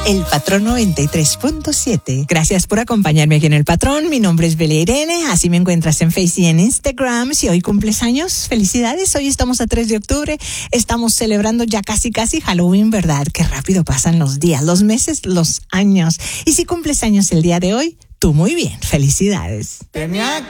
El Patrón 93.7. Gracias por acompañarme aquí en El Patrón. Mi nombre es Belia Irene. Así me encuentras en Face y en Instagram. Si hoy cumples años, felicidades. Hoy estamos a 3 de octubre. Estamos celebrando ya casi Halloween, ¿verdad? Qué rápido pasan los días, los meses, los años. Y si cumples años el día de hoy, tú muy bien. Felicidades. Tenía